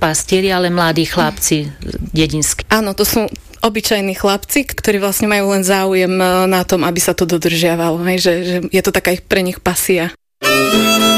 pastieri, ale mladí chlapci dedinskí. Áno, to sú obyčajní chlapci, ktorí vlastne majú len záujem na tom, aby sa to dodržiavalo, hej, že je to taká pre nich pasia.